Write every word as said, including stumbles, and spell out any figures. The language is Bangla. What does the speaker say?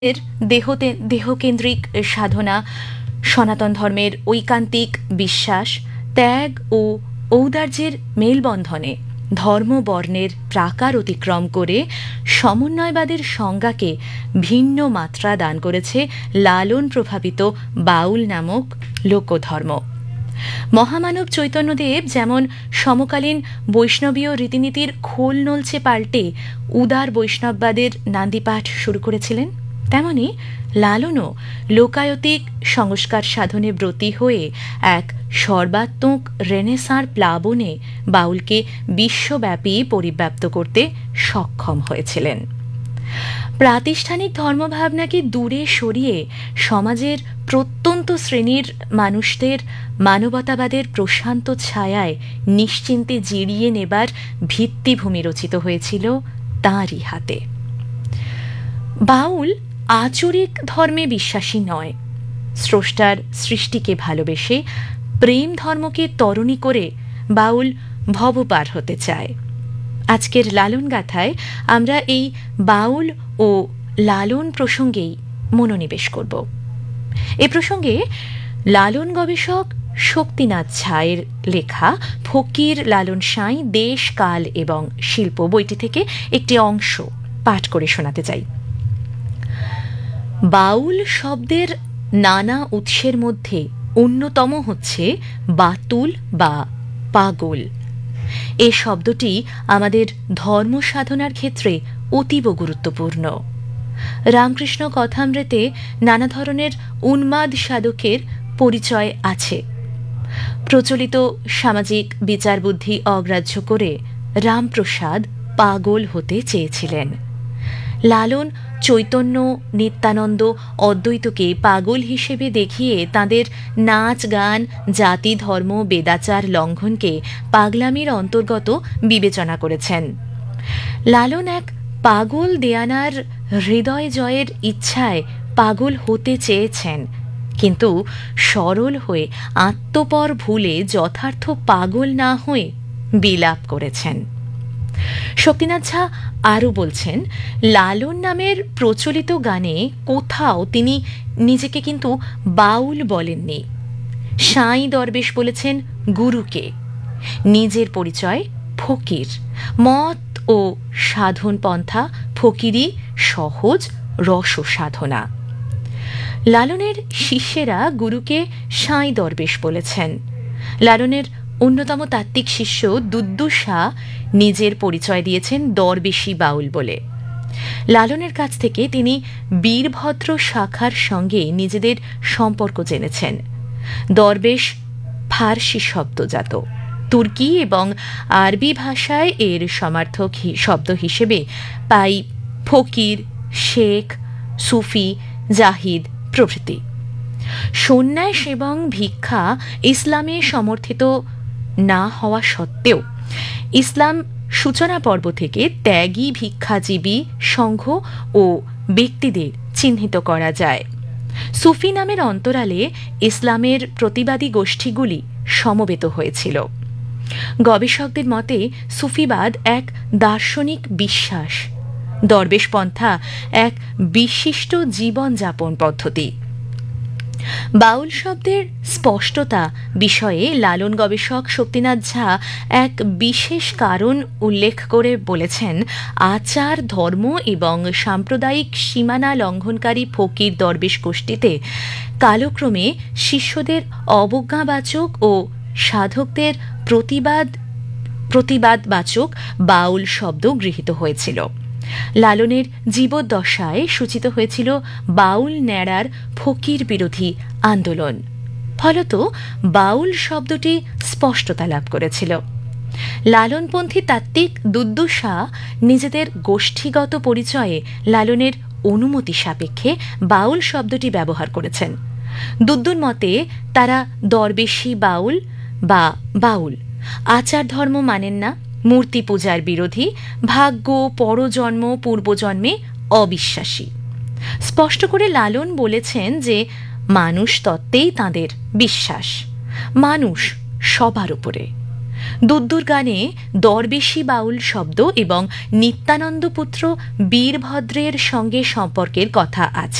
এর দেহতে দেহকেন্দ্রিক সাধনা, সনাতন ধর্মের ঐকান্তিক বিশ্বাস, ত্যাগ ও ঔদার্যের মেলবন্ধনে ধর্ম বর্ণের প্রাকার অতিক্রম করে সমন্বয়বাদের সংজ্ঞাকে ভিন্ন মাত্রা দান করেছে লালন প্রভাবিত বাউল নামক লোকধর্ম। মহামানব চৈতন্যদেব যেমন সমকালীন বৈষ্ণবীয় রীতিনীতির খোল নলছে পাল্টে উদার বৈষ্ণববাদের নান্দিপাঠ শুরু করেছিলেন, তেমনি লালনও লোকায়তিক সংস্কার সাধনে ব্রতী হয়ে এক সর্বাত্মক রেনেসাঁর প্লাবনে বাউলকে বিশ্বব্যাপী পরিব্যাপ্ত করতে সক্ষম হয়েছিলেন। প্রাতিষ্ঠানিক ধর্মভাবনাকে দূরে সরিয়ে সমাজের প্রত্যন্ত শ্রেণীর মানুষদের মানবতাবাদের প্রশান্ত ছায়ায় নিশ্চিন্তে জিরিয়ে নেবার ভিত্তিভূমি রচিত হয়েছিল তাঁরই হাতে। বাউল আচরিক ধর্মে বিশ্বাসী নয়, স্রষ্টার সৃষ্টিকে ভালোবেসে প্রেম ধর্মকে তরণী করে বাউল ভবপার হতে চায়। আজকের লালন গাথায় আমরা এই বাউল ও লালন প্রসঙ্গেই মনোনিবেশ করব। এ প্রসঙ্গে লালন গবেষক শক্তিনাথ ঝায়ের লেখা ফকির লালন সাঁই দেশ, কাল এবং শিল্প বইটি থেকে একটি অংশ পাঠ করে শোনাতে চাই। বাউল শব্দের নানা উৎসের মধ্যে অন্যতম হচ্ছে বাতুল বা পাগল। এ শব্দটি আমাদের ধর্ম সাধনার ক্ষেত্রে অতীব গুরুত্বপূর্ণ। রামকৃষ্ণ কথামৃতে নানা ধরনের উন্মাদ সাধকের পরিচয় আছে। প্রচলিত সামাজিক বিচারবুদ্ধি অগ্রাহ্য করে রামপ্রসাদ পাগল হতে চেয়েছিলেন। লালন চৈতন্য, নিত্যানন্দ, অদ্বৈতকে পাগল হিসেবে দেখিয়ে তাঁদের নাচ, গান, জাতি, ধর্ম, বেদাচার লঙ্ঘনকে পাগলামির অন্তর্গত বিবেচনা করেছেন। লালন এক পাগল দেয়ানার হৃদয় জয়ের ইচ্ছায় পাগল হতে চেয়েছেন, কিন্তু সরল হয়ে আত্মপর ভুলে যথার্থ পাগল না হয়ে বিলাপ করেছেন। শক্তিনাথ ঝা আরও বলছেন, লালন নামের প্রচলিত গানে কোথাও তিনি নিজেকে কিন্তু বাউল বলেননি। সাঁই দরবেশ বলেছেন গুরুকে, নিজের পরিচয় ফকির। মত ও সাধন পন্থা ফকিরি, সহজ রস সাধনা। লালনের শিষ্যেরা গুরুকে সাঁই দরবেশ বলেছেন। লালনের অন্যতম তাত্ত্বিক শিষ্য দুদ্দুস শাহ নিজের পরিচয় দিয়েছেন দরবেশী বাউল বলে। লালনের কাছ থেকে তিনি বীরভদ্র শাখার সঙ্গে নিজেদের সম্পর্ক জেনেছেন। দরবেশ ফার্সি শব্দজাত, তুর্কি এবং আরবি ভাষায় এর সমার্থক শব্দ হিসেবে পাই ফকির, শেখ, সুফি, জাহিদ প্রভৃতি। সন্ন্যাস এবং ভিক্ষা ইসলামে সমর্থিত না হওয়া সত্ত্বেও ইসলাম সূচনা পর্ব থেকে ত্যাগী ভিক্ষাজীবী সংঘ ও ব্যক্তিদের চিহ্নিত করা যায়। সুফি নামের অন্তরালে ইসলামের প্রতিবাদী গোষ্ঠীগুলি সমবেত হয়েছিল। গবেষকদের মতে সুফিবাদ এক দার্শনিক বিশ্বাস, দরবেশপন্থা এক বিশিষ্ট জীবনযাপন পদ্ধতি। বাউল শব্দের স্পষ্টতা বিষয়ে লালন গবেষক শক্তিনাথ ঝা এক বিশেষ কারণ উল্লেখ করে বলেছেন, আচার, ধর্ম এবং সাম্প্রদায়িক সীমানা লঙ্ঘনকারী ফকির দরবেশ গোষ্ঠীতে কালক্রমে শিষ্যদের অবজ্ঞাবাচক ও সাধকদের প্রতিবাদ প্রতিবাদবাচক বাউল শব্দ গৃহীত হয়েছিল। লালনের জীবদ্দশায় সূচিত হয়েছিল বাউল ন্যাড়ার ফকির বিরোধী আন্দোলন। ফলত বাউল শব্দটি স্পষ্টতা লাভ করেছিল। লালনপন্থী তাত্ত্বিক দুদ্দুস শাহ নিজেদের গোষ্ঠীগত পরিচয়ে লালনের অনুমতি সাপেক্ষে বাউল শব্দটি ব্যবহার করেছেন। দুদ্দুর মতে তারা দরবেশী বাউল বা বাউল, আচার ধর্ম মানেন না, মূর্তি পূজার বিরোধী, ভাগ্য, পরজন্ম, পূর্বজন্মে অবিশ্বাসী। স্পষ্ট করে লালন বলেছেন যে মানুষ তত্ত্বেই তাঁদের বিশ্বাস, মানুষ সবার উপরে। দুদ্দুর গানে দরবেশী বাউল শব্দ এবং নিত্যানন্দ পুত্র বীরভদ্রের সঙ্গে সম্পর্কের কথা আছে।